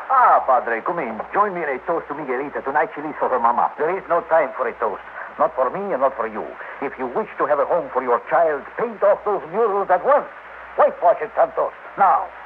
Ah, Padre, come in. Join me in a toast to Miguelita. Tonight she leaves for her mama. There is no time for a toast. Not for me and not for you. If you wish to have a home for your child, paint off those murals at once. Whitewash it, Santos. Now.